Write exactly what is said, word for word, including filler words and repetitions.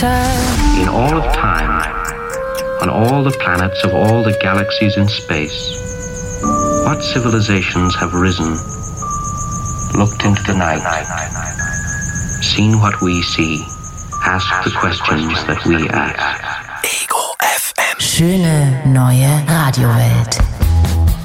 In all of time, on all the planets of all the galaxies in space, what civilizations have risen, looked into the night, seen what we see, asked the questions that we ask. Ego F M. Schöne neue Radiowelt.